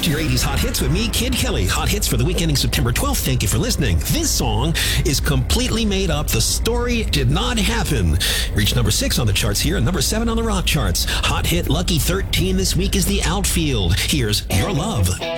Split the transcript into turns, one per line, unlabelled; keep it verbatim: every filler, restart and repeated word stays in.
to your eighties Hot Hits with me, Kid Kelly. Hot Hits for the week ending September twelfth. Thank you for listening. This song is completely made up. The story did not happen. Reached number six on the charts here and number seven on the rock charts. Hot Hit Lucky thirteen this week is The Outfield. Here's Your Love.